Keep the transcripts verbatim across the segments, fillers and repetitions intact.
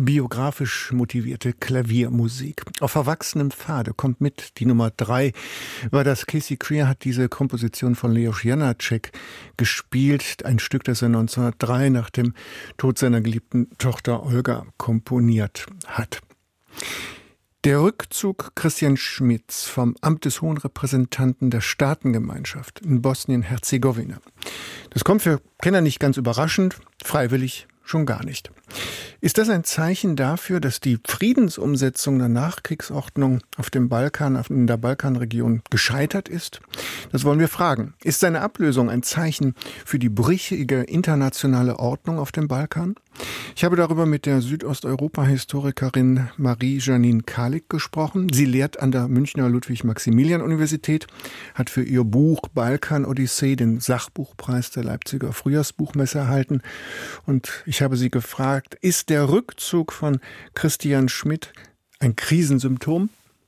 Biografisch motivierte Klaviermusik. Auf verwachsenem Pfade kommt mit die Nummer drei, weil das Casey Creer hat diese Komposition von Leos Janáček gespielt. Ein Stück, das er neunzehnhundertdrei nach dem Tod seiner geliebten Tochter Olga komponiert hat. Der Rückzug Christian Schmidts vom Amt des Hohen Repräsentanten der Staatengemeinschaft in Bosnien-Herzegowina. Das kommt für Kenner nicht ganz überraschend, freiwillig schon gar nicht. Ist das ein Zeichen dafür, dass die Friedensumsetzung der Nachkriegsordnung auf dem Balkan, in der Balkanregion gescheitert ist? Das wollen wir fragen. Ist seine Ablösung ein Zeichen für die brüchige internationale Ordnung auf dem Balkan? Ich habe darüber mit der Südosteuropa-Historikerin Marie-Janine Kalik gesprochen. Sie lehrt an der Münchner Ludwig-Maximilian-Universität, hat für ihr Buch Balkan-Odyssee den Sachbuchpreis der Leipziger Frühjahrsbuchmesse erhalten. Und ich habe sie gefragt, ist der Rückzug von Christian Schmidt ein Krisensymptom?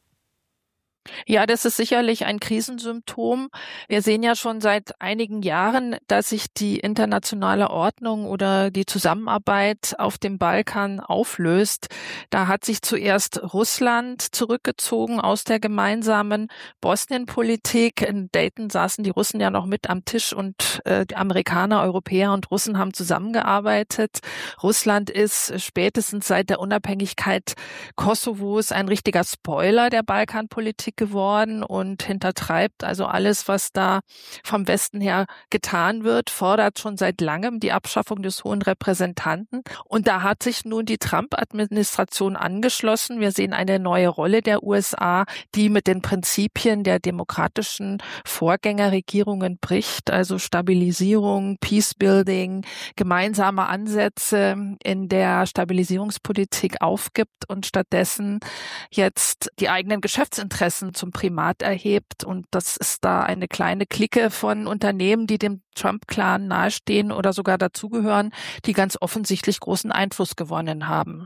Ja, das ist sicherlich ein Krisensymptom. Wir sehen ja schon seit einigen Jahren, dass sich die internationale Ordnung oder die Zusammenarbeit auf dem Balkan auflöst. Da hat sich zuerst Russland zurückgezogen aus der gemeinsamen Bosnienpolitik. In Dayton saßen die Russen ja noch mit am Tisch und äh, die Amerikaner, Europäer und Russen haben zusammengearbeitet. Russland ist spätestens seit der Unabhängigkeit Kosovos ein richtiger Spoiler der Balkanpolitik geworden und hintertreibt also alles, was da vom Westen her getan wird, fordert schon seit langem die Abschaffung des Hohen Repräsentanten. Und da hat sich nun die Trump-Administration angeschlossen. Wir sehen eine neue Rolle der U S A, die mit den Prinzipien der demokratischen Vorgängerregierungen bricht, also Stabilisierung, Peacebuilding, gemeinsame Ansätze in der Stabilisierungspolitik aufgibt und stattdessen jetzt die eigenen Geschäftsinteressen zum Primat erhebt. Und das ist da eine kleine Clique von Unternehmen, die dem Trump-Clan nahestehen oder sogar dazugehören, die ganz offensichtlich großen Einfluss gewonnen haben.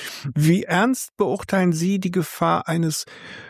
Wie ernst beurteilen Sie die Gefahr eines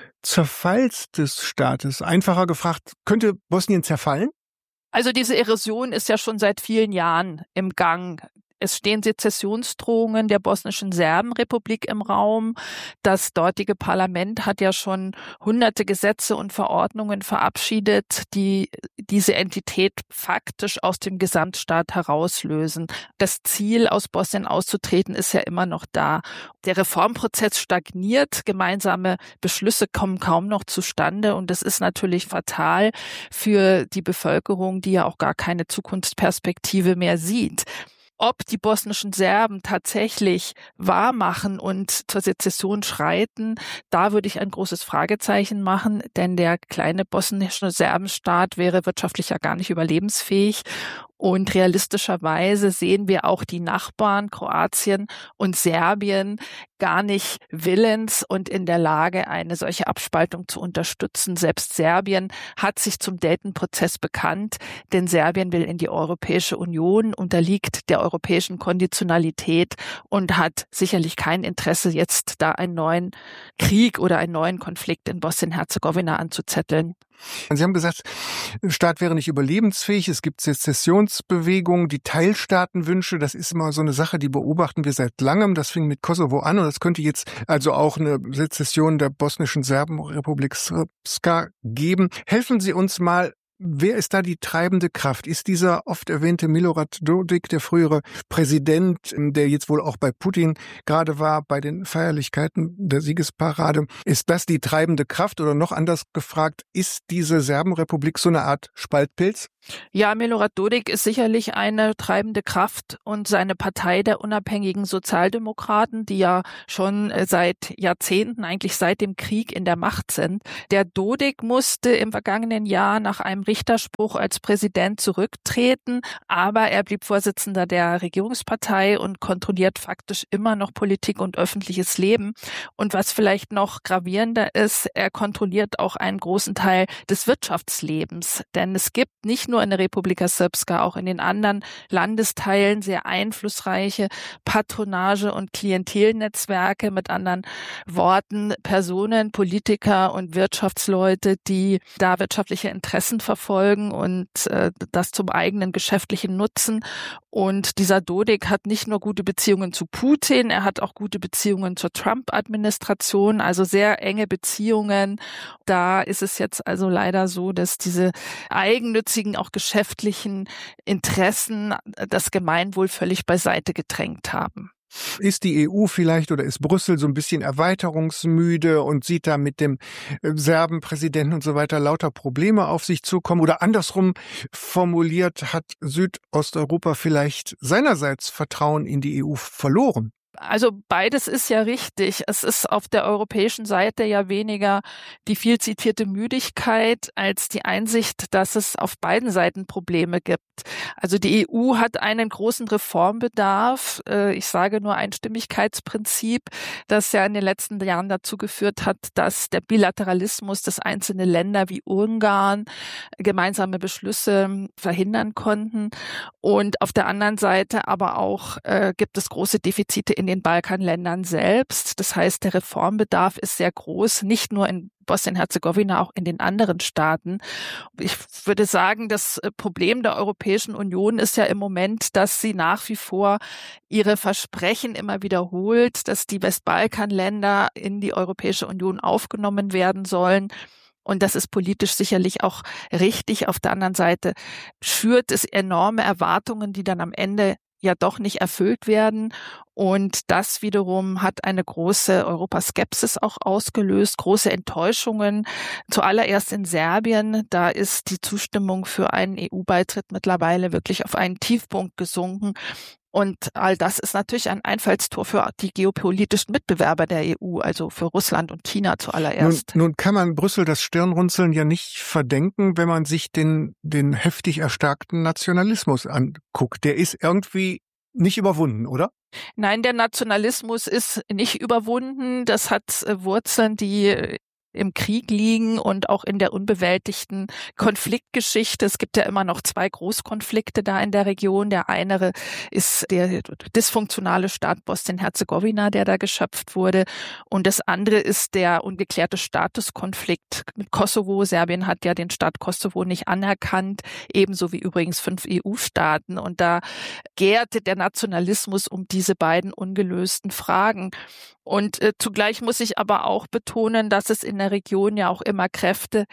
Zerfalls des Staates? Einfacher gefragt, könnte Bosnien zerfallen? Also diese Erosion ist ja schon seit vielen Jahren im Gang. Es stehen Sezessionsdrohungen der bosnischen Serbenrepublik im Raum. Das dortige Parlament hat ja schon hunderte Gesetze und Verordnungen verabschiedet, die diese Entität faktisch aus dem Gesamtstaat herauslösen. Das Ziel, aus Bosnien auszutreten, ist ja immer noch da. Der Reformprozess stagniert, gemeinsame Beschlüsse kommen kaum noch zustande und das ist natürlich fatal für die Bevölkerung, die ja auch gar keine Zukunftsperspektive mehr sieht. Ob die bosnischen Serben tatsächlich wahrmachen und zur Sezession schreiten, da würde ich ein großes Fragezeichen machen, denn der kleine bosnische Serbenstaat wäre wirtschaftlich ja gar nicht überlebensfähig. Und realistischerweise sehen wir auch die Nachbarn Kroatien und Serbien gar nicht willens und in der Lage, eine solche Abspaltung zu unterstützen. Selbst Serbien hat sich zum Dayton-Prozess bekannt, denn Serbien will in die Europäische Union, unterliegt der europäischen Konditionalität und hat sicherlich kein Interesse, jetzt da einen neuen Krieg oder einen neuen Konflikt in Bosnien-Herzegowina anzuzetteln. Sie haben gesagt, der Staat wäre nicht überlebensfähig. Es gibt Sezessionsbewegungen, die Teilstaatenwünsche. Das ist immer so eine Sache, die beobachten wir seit langem. Das fing mit Kosovo an und das könnte jetzt also auch eine Sezession der bosnischen Serbenrepublik Srpska geben. Helfen Sie uns mal. Wer ist da die treibende Kraft? Ist dieser oft erwähnte Milorad Dodik, der frühere Präsident, der jetzt wohl auch bei Putin gerade war, bei den Feierlichkeiten der Siegesparade, ist das die treibende Kraft? Oder noch anders gefragt, ist diese Serbenrepublik so eine Art Spaltpilz? Ja, Milorad Dodik ist sicherlich eine treibende Kraft und seine Partei der unabhängigen Sozialdemokraten, die ja schon seit Jahrzehnten, eigentlich seit dem Krieg in der Macht sind. Der Dodik musste im vergangenen Jahr nach einem Richterspruch als Präsident zurücktreten, aber er blieb Vorsitzender der Regierungspartei und kontrolliert faktisch immer noch Politik und öffentliches Leben. Und was vielleicht noch gravierender ist, er kontrolliert auch einen großen Teil des Wirtschaftslebens, denn es gibt nicht nur in der Republika Srpska, auch in den anderen Landesteilen sehr einflussreiche Patronage- und Klientelnetzwerke, mit anderen Worten Personen, Politiker und Wirtschaftsleute, die da wirtschaftliche Interessen verfolgen und äh, das zum eigenen geschäftlichen Nutzen. Und dieser Dodik hat nicht nur gute Beziehungen zu Putin, er hat auch gute Beziehungen zur Trump-Administration, also sehr enge Beziehungen. Da ist es jetzt also leider so, dass diese eigennützigen, auch geschäftlichen Interessen das Gemeinwohl völlig beiseite gedrängt haben. Ist die E U vielleicht oder ist Brüssel so ein bisschen erweiterungsmüde und sieht da mit dem Serbenpräsidenten und so weiter lauter Probleme auf sich zukommen? Oder andersrum formuliert, hat Südosteuropa vielleicht seinerseits Vertrauen in die E U verloren? Also beides ist ja richtig. Es ist auf der europäischen Seite ja weniger die viel zitierte Müdigkeit als die Einsicht, dass es auf beiden Seiten Probleme gibt. Also die E U hat einen großen Reformbedarf. Ich sage nur Einstimmigkeitsprinzip, das ja in den letzten Jahren dazu geführt hat, dass der Bilateralismus, dass einzelne Länder wie Ungarn gemeinsame Beschlüsse verhindern konnten. Und auf der anderen Seite aber auch äh, gibt es große Defizite in den Balkanländern selbst. Das heißt, der Reformbedarf ist sehr groß, nicht nur in Bosnien-Herzegowina, auch in den anderen Staaten. Ich würde sagen, das Problem der Europäischen Union ist ja im Moment, dass sie nach wie vor ihre Versprechen immer wiederholt, dass die Westbalkanländer in die Europäische Union aufgenommen werden sollen. Und das ist politisch sicherlich auch richtig. Auf der anderen Seite schürt es enorme Erwartungen, die dann am Ende ja doch nicht erfüllt werden. Und das wiederum hat eine große Europaskepsis auch ausgelöst, große Enttäuschungen. Zuallererst in Serbien, da ist die Zustimmung für einen E U-Beitritt mittlerweile wirklich auf einen Tiefpunkt gesunken. Und all das ist natürlich ein Einfallstor für die geopolitischen Mitbewerber der E U, also für Russland und China zuallererst. Nun, nun kann man Brüssel das Stirnrunzeln ja nicht verdenken, wenn man sich den, den heftig erstarkten Nationalismus anguckt. Der ist irgendwie nicht überwunden, oder? Nein, der Nationalismus ist nicht überwunden. Das hat Wurzeln, die im Krieg liegen und auch in der unbewältigten Konfliktgeschichte. Es gibt ja immer noch zwei Großkonflikte da in der Region. Der eine ist der dysfunktionale Staat Bosnien-Herzegowina, der da geschöpft wurde. Und das andere ist der ungeklärte Statuskonflikt mit Kosovo. Serbien hat ja den Staat Kosovo nicht anerkannt, ebenso wie übrigens fünf E U-Staaten. Und da gärte der Nationalismus um diese beiden ungelösten Fragen. Und äh, zugleich muss ich aber auch betonen, dass es in der Region ja auch immer Kräfte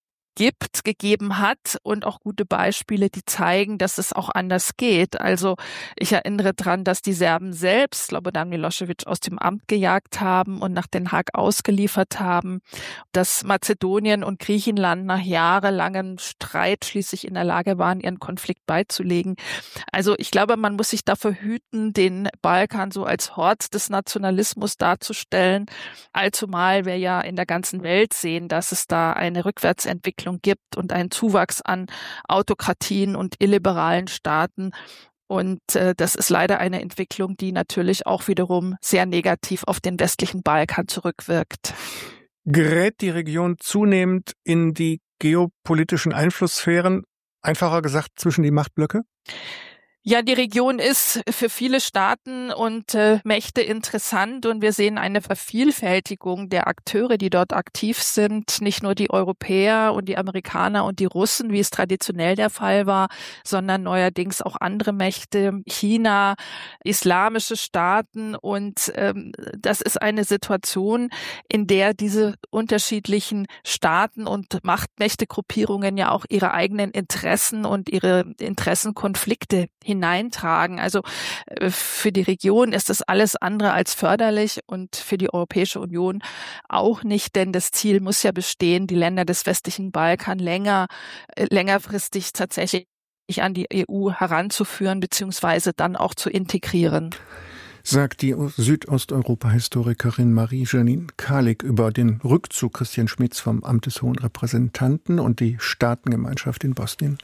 gibt, gegeben hat und auch gute Beispiele, die zeigen, dass es auch anders geht. Also ich erinnere dran, dass die Serben selbst Slobodan Milošević aus dem Amt gejagt haben und nach Den Haag ausgeliefert haben, dass Mazedonien und Griechenland nach jahrelangem Streit schließlich in der Lage waren, ihren Konflikt beizulegen. Also ich glaube, man muss sich dafür hüten, den Balkan so als Hort des Nationalismus darzustellen, allzumal wir ja in der ganzen Welt sehen, dass es da eine Rückwärtsentwicklung gibt und einen Zuwachs an Autokratien und illiberalen Staaten. Und äh, das ist leider eine Entwicklung, die natürlich auch wiederum sehr negativ auf den westlichen Balkan zurückwirkt. Gerät die Region zunehmend in die geopolitischen Einflusssphären, einfacher gesagt zwischen die Machtblöcke? Ja, die Region ist für viele Staaten und äh, Mächte interessant und wir sehen eine Vervielfältigung der Akteure, die dort aktiv sind. Nicht nur die Europäer und die Amerikaner und die Russen, wie es traditionell der Fall war, sondern neuerdings auch andere Mächte, China, islamische Staaten. Und ähm, das ist eine Situation, in der diese unterschiedlichen Staaten und Machtmächtegruppierungen ja auch ihre eigenen Interessen und ihre Interessenkonflikte hineintragen. Also für die Region ist das alles andere als förderlich und für die Europäische Union auch nicht, denn das Ziel muss ja bestehen, die Länder des westlichen Balkan länger, längerfristig tatsächlich an die E U heranzuführen beziehungsweise dann auch zu integrieren. Sagt die Südosteuropa-Historikerin Marie-Janine Kalik über den Rückzug Christian Schmidts vom Amt des Hohen Repräsentanten und die Staatengemeinschaft in Bosnien.